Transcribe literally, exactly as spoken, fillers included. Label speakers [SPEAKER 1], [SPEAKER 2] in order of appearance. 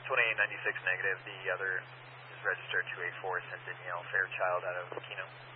[SPEAKER 1] twenty-eight ninety-six negative. The other is registered two eight four, sent Danielle Fairchild out of Keno.